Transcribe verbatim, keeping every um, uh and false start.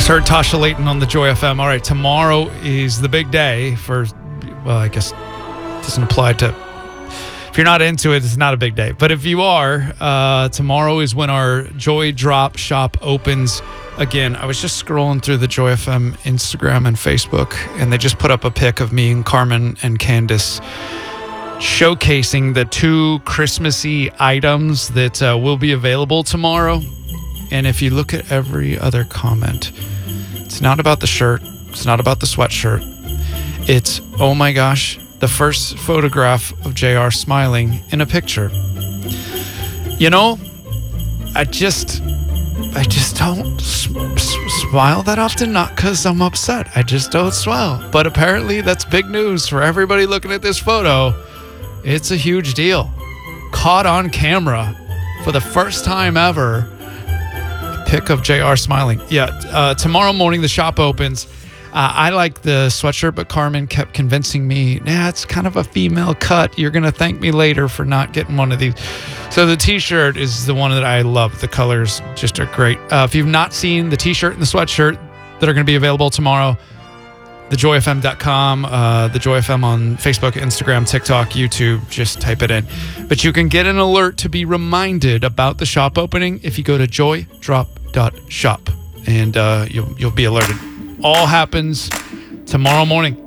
Just heard Tasha Layton on the Joy F M. All right, tomorrow is the big day for, well, I guess it doesn't apply to, if you're not into it, it's not a big day. But if you are, uh, tomorrow is when our Joy Drop shop opens again. I was just scrolling through the Joy F M Instagram and Facebook, and they just put up a pic of me and Carmen and Candace showcasing the two Christmassy items that uh, will be available tomorrow. And if you look at every other comment, it's not about the shirt. It's not about the sweatshirt. It's, oh my gosh, the first photograph of J R smiling in a picture. You know, I just, I just don't s- s- smile that often, not because I'm upset. I just don't smile. But apparently that's big news for everybody looking at this photo. It's a huge deal. Caught on camera for the first time ever. Pic of J R smiling. Yeah, uh, tomorrow morning the shop opens. Uh, I like the sweatshirt, but Carmen kept convincing me, nah, it's kind of a female cut. You're going to thank me later for not getting one of these. So the t-shirt is the one that I love. The colors just are great. Uh, if you've not seen the t-shirt and the sweatshirt that are going to be available tomorrow, the joy f m dot com, uh, the Joy F M on Facebook, Instagram, TikTok, YouTube, just type it in. But you can get an alert to be reminded about the shop opening if you go to joy drop dot shop, and uh, you'll you'll be alerted. All happens tomorrow morning.